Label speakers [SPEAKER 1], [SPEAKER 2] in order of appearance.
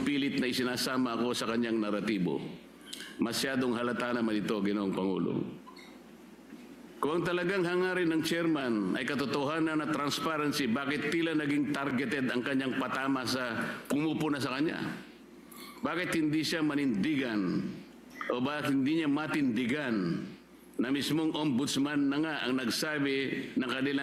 [SPEAKER 1] pilit na isinasama ako sa kanyang naratibo. Masyadong halata naman ito, Ginoong Pangulo. Kung talagang hangarin ng chairman ay katotohanan na transparency, bakit tila naging targeted ang kanyang patama sa pumupuna sa kanya? Bakit hindi siya manindigan o bakit hindi niya matindigan na mismong ombudsman na nga ang nagsabi ng kanilang